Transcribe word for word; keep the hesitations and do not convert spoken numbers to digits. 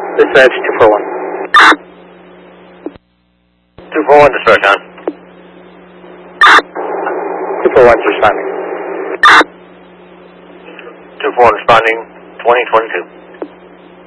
Dispatch two four one. two four one, dispatch on. two four one's responding. two four one responding, twenty twenty-two.